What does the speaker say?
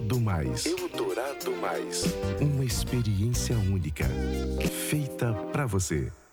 Eldorado Mais. Eldorado Mais. Uma experiência única, feita pra você.